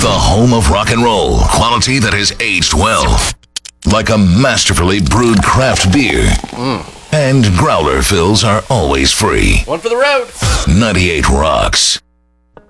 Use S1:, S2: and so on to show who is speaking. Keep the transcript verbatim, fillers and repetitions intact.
S1: The home of rock and roll. Quality that has aged well. Like a masterfully brewed craft beer.
S2: Mm.
S1: And growler fills are always free.
S2: One for the road.
S1: ninety-eight Rocks.